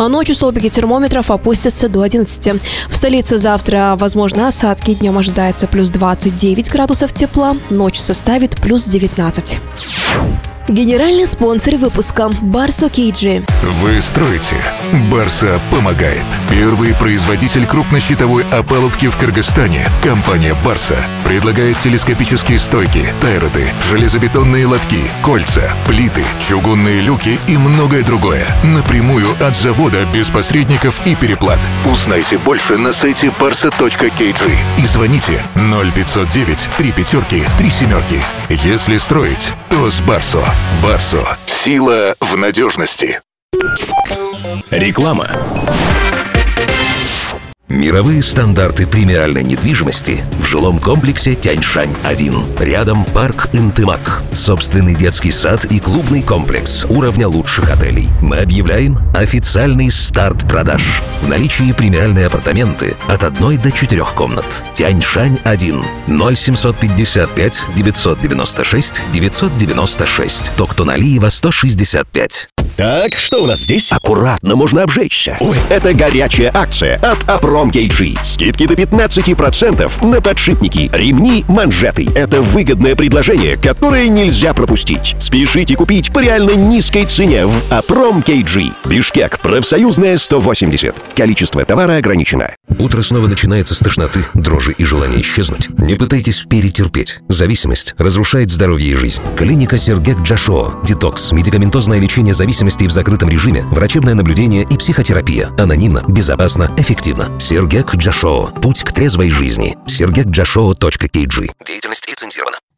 А ночью столбики термометров опустятся до 11. В столице завтра возможны осадки. Днем ожидается плюс 29 градусов тепла, ночь составит плюс 19. Генеральный спонсор выпуска – Барсо Кейджи. Вы строите? Барса помогает. Первый производитель крупнощитовой опалубки в Кыргызстане. Компания Барса предлагает телескопические стойки, тайроты, железобетонные лотки, кольца, плиты, чугунные люки и многое другое. Напрямую от завода, без посредников и переплат. Узнайте больше на сайте barsa.kg и звоните 0509 3 7. Если строить, то с Барсо. Барсо. Сила в надежности. Реклама. Мировые стандарты премиальной недвижимости в жилом комплексе Тяньшань-1. Рядом парк Интымак. Собственный детский сад и клубный комплекс уровня лучших отелей. Мы объявляем официальный старт продаж. В наличии премиальные апартаменты от 1 до 4 комнат. Тяньшань-1. 0755 996 996. Токтоналиева 165. Так, что у нас здесь? Аккуратно, можно обжечься. Ой, это горячая акция от Aprom-KG. Скидки до 15% на подшипники, ремни, манжеты. Это выгодное предложение, которое нельзя пропустить. Спешите купить по реально низкой цене в Aprom-KG. Бишкек, профсоюзная 180. Количество товара ограничено. Утро снова начинается с тошноты, дрожи и желания исчезнуть. Не пытайтесь перетерпеть. Зависимость разрушает здоровье и жизнь. Клиника Сергек Джашоу. Детокс, медикаментозное лечение зависимости в закрытом режиме, врачебное наблюдение и психотерапия. Анонимно, безопасно, эффективно. Сергек Джашоу. Путь к трезвой жизни. sergekjashou.kg. Деятельность лицензирована.